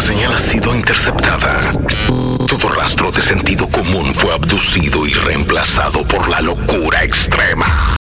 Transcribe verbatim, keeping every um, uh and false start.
señal ha sido interceptada. Todo rastro de sentido común fue abducido y reemplazado por la locura extrema.